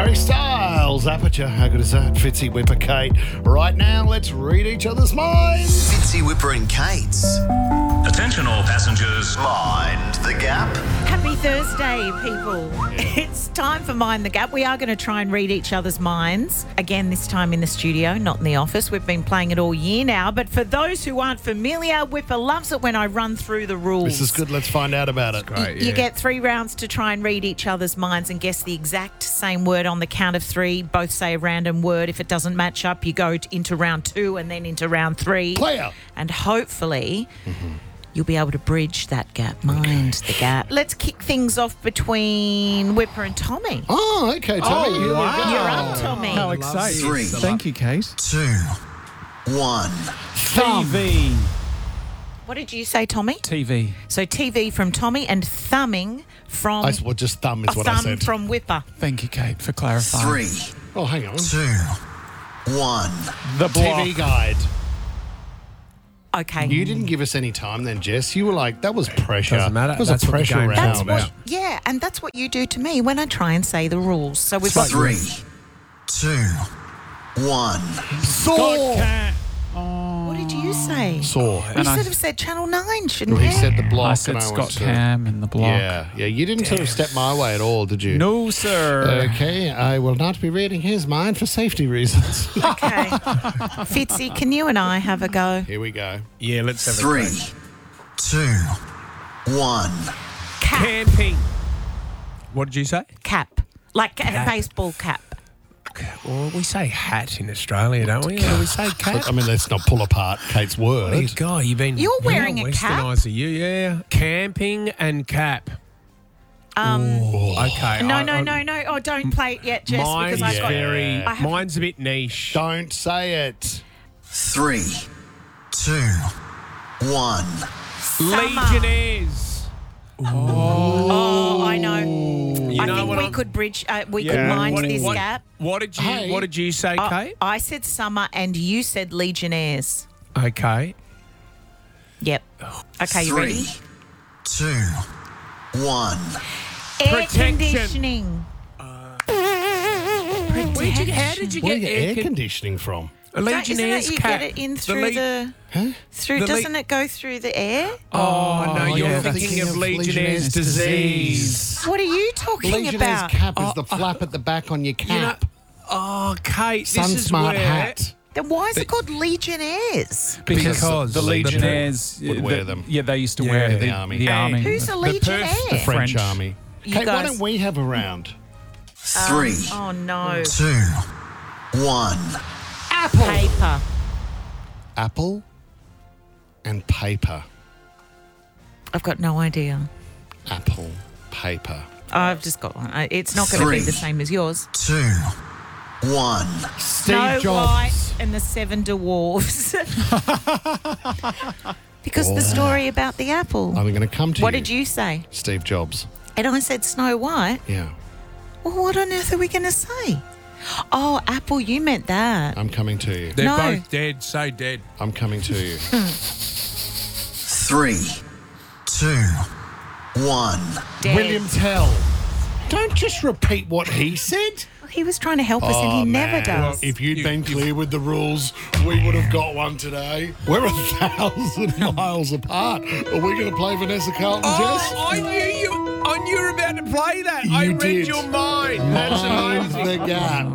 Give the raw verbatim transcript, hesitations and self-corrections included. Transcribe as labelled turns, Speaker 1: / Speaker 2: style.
Speaker 1: Harry Styles, Aperture. How good is that? Fitzy, Whipper, Kate. Right now, let's read each other's minds.
Speaker 2: Fitzy, Whipper and Kate's
Speaker 3: Attention all passengers.
Speaker 2: Mind the Gap.
Speaker 4: Happy Thursday, people. It's time for Mind the Gap. We are going to try and read each other's minds. Again, this time in the studio, not in the office. We've been playing it all year now. But for those who aren't familiar, Whipper loves it when I run through the rules.
Speaker 1: This is good. Let's find out about it.
Speaker 4: Y- You get three rounds to try and read each other's minds and guess the exact same word on the count of three. Both say a random word. If it doesn't match up, you go t- into round two and then into round three.
Speaker 1: Player.
Speaker 4: And hopefully... you'll be able to bridge that gap. Mind the gap. Let's kick things off between Whipper and Tommy.
Speaker 1: Oh, okay, Tommy.
Speaker 5: Oh,
Speaker 1: Here we
Speaker 5: wow.
Speaker 1: go.
Speaker 4: You're up, Tommy.
Speaker 5: How exciting.
Speaker 2: Three.
Speaker 5: Thank you, Kate.
Speaker 2: Two, one.
Speaker 5: T V.
Speaker 4: What did you say, Tommy?
Speaker 5: T V.
Speaker 4: So T V from Tommy and thumbing from...
Speaker 1: I, s- well, just thumb is
Speaker 4: a
Speaker 1: what I
Speaker 4: thumb
Speaker 1: said.
Speaker 4: from Whipper.
Speaker 5: Thank you, Kate, for clarifying.
Speaker 2: Three,
Speaker 1: Oh, hang on.
Speaker 2: two, one.
Speaker 5: The block.
Speaker 1: T V guide.
Speaker 4: Okay.
Speaker 1: You didn't give us any time then, Jess. You were like, that was pressure.
Speaker 6: Doesn't matter.
Speaker 1: That was
Speaker 6: That's
Speaker 1: a
Speaker 6: what the
Speaker 1: pressure
Speaker 6: game's
Speaker 1: round.
Speaker 4: That's
Speaker 6: all
Speaker 4: what,
Speaker 6: about.
Speaker 4: yeah, and that's what you do to me when I try and say the rules. So we've got...
Speaker 2: Three, two, one.
Speaker 1: Saw.
Speaker 5: Cat.
Speaker 4: What did you say?
Speaker 1: Saw.
Speaker 4: You
Speaker 5: And I-
Speaker 4: should have said Channel nine, shouldn't
Speaker 1: He
Speaker 4: you?
Speaker 1: said the block.
Speaker 5: I said
Speaker 1: and I
Speaker 5: Scott
Speaker 1: went to-
Speaker 5: Cam and the block.
Speaker 1: Yeah, yeah. You didn't sort of step my way at all, did you?
Speaker 5: No, sir.
Speaker 1: Okay, I will not be reading his mind for safety reasons.
Speaker 4: Okay. Fitzy, can you and I have a go?
Speaker 1: Here we go.
Speaker 6: Yeah, let's have
Speaker 2: Three,
Speaker 6: a crack.
Speaker 2: two, one.
Speaker 4: Cap.
Speaker 6: Camping. What did you say?
Speaker 4: Cap. Like a baseball cap.
Speaker 6: Well, we say hat in Australia, don't we? Or do we say cap?
Speaker 1: Look, I mean, let's not pull apart Kate's word.
Speaker 6: Hey, guy, you've been...
Speaker 4: You're wearing
Speaker 6: yeah,
Speaker 4: a cap?
Speaker 6: Westerniser you, yeah. Camping and cap.
Speaker 4: Um,
Speaker 6: Okay.
Speaker 4: no,
Speaker 6: I-
Speaker 4: no,
Speaker 6: I-
Speaker 4: no, no. Oh, don't play it yet, Jess,
Speaker 6: Mine's
Speaker 4: because I've got...
Speaker 6: very...
Speaker 4: I have-
Speaker 6: Mine's a bit niche.
Speaker 1: Don't say it.
Speaker 2: Three, two, one.
Speaker 6: Legionnaires.
Speaker 4: Oh, I know.
Speaker 6: You
Speaker 4: I
Speaker 6: know
Speaker 4: think
Speaker 6: what
Speaker 4: we
Speaker 6: I'm-
Speaker 4: could bridge... Uh, we
Speaker 6: Yeah.
Speaker 4: could mind
Speaker 6: What-
Speaker 4: this
Speaker 6: what-
Speaker 4: gap.
Speaker 6: What did you
Speaker 1: Hey.
Speaker 6: What did you say,
Speaker 4: I,
Speaker 6: Kate?
Speaker 4: I said summer and you said Legionnaires.
Speaker 6: Okay.
Speaker 4: Yep. Okay, you
Speaker 2: Three,
Speaker 4: ready?
Speaker 2: two, one.
Speaker 4: Air
Speaker 6: Protection.
Speaker 4: conditioning.
Speaker 6: Where'd you, how did you
Speaker 1: Where do
Speaker 6: get
Speaker 1: you get air
Speaker 6: con-
Speaker 1: conditioning from?
Speaker 6: a
Speaker 4: Don't- Isn't
Speaker 6: Legionnaires
Speaker 4: it you
Speaker 6: cap?
Speaker 4: get it in
Speaker 6: The
Speaker 4: through
Speaker 6: Le-
Speaker 4: the...
Speaker 1: Huh?
Speaker 4: Through,
Speaker 6: the Le-
Speaker 4: doesn't it go through the air?
Speaker 6: Oh, no,
Speaker 1: Oh,
Speaker 6: you're
Speaker 1: yeah,
Speaker 6: thinking,
Speaker 1: thinking
Speaker 6: of
Speaker 1: of
Speaker 6: Legionnaires'
Speaker 1: Legionnaire's
Speaker 6: disease.
Speaker 4: What are you talking
Speaker 1: Legionnaire's
Speaker 4: about?
Speaker 1: cap is the flap at the back on your
Speaker 6: You know,
Speaker 1: cap.
Speaker 6: oh, Kate,
Speaker 1: Sun
Speaker 6: this is
Speaker 1: smart
Speaker 6: where...
Speaker 1: hat.
Speaker 4: Then why is it called Legionnaires?
Speaker 5: Because,
Speaker 6: Because
Speaker 5: the
Speaker 6: the
Speaker 5: Legionnaires
Speaker 1: would
Speaker 5: the-
Speaker 1: wear them.
Speaker 5: Yeah, they used to
Speaker 6: Yeah,
Speaker 5: wear
Speaker 6: the
Speaker 5: the,
Speaker 1: army.
Speaker 5: The
Speaker 6: Hey.
Speaker 5: army.
Speaker 4: Who's a
Speaker 6: The
Speaker 4: Legionnaire?
Speaker 6: Perth-
Speaker 1: French,
Speaker 5: French.
Speaker 1: army.
Speaker 4: You
Speaker 1: Kate, why
Speaker 4: guys-
Speaker 1: don't we have a round?
Speaker 2: Three,
Speaker 4: Oh, no.
Speaker 2: two, one.
Speaker 4: Paper.
Speaker 1: Apple and paper.
Speaker 4: I've got no idea.
Speaker 1: Apple, paper.
Speaker 4: I've just got one. I- It's not going to be
Speaker 2: Three.
Speaker 4: the same as yours.
Speaker 2: Two, one.
Speaker 1: Steve
Speaker 4: Snow
Speaker 1: Jobs.
Speaker 4: White and the Seven Dwarfs. Because the story about the apple.
Speaker 1: I'm going to come to
Speaker 4: What
Speaker 1: you.
Speaker 4: did you say?
Speaker 1: Steve Jobs.
Speaker 4: And I said Snow White.
Speaker 1: Yeah.
Speaker 4: Well, what on earth are we going to say? Oh, apple, you meant that.
Speaker 1: I'm coming to you.
Speaker 6: They're
Speaker 4: No.
Speaker 6: both dead, so dead.
Speaker 1: I'm coming to you.
Speaker 2: Three, two, one.
Speaker 4: Dead.
Speaker 1: William Tell. Don't just repeat what he said.
Speaker 4: He was trying to help us and he never does.
Speaker 1: If you'd been clear with the rules, we would have got one today. We're a thousand miles apart. Are we going to play Vanessa Carlton, Jess?
Speaker 6: Oh, I knew you. I knew you were about to play that. I
Speaker 1: You
Speaker 6: read
Speaker 1: did.
Speaker 6: your mind. That's
Speaker 1: Mind
Speaker 6: amazing.
Speaker 1: the gap.